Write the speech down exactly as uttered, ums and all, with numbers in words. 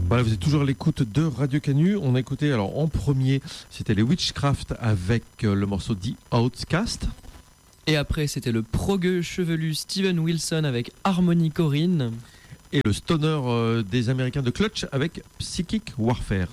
Voilà, vous êtes toujours à l'écoute de Radio Canu. On a écouté, alors en premier, c'était les Witchcraft avec euh, le morceau The Outcast. Et après, c'était le progueux chevelu Steven Wilson avec Harmony Corinne. Et le stoner euh, des Américains de Clutch avec Psychic Warfare.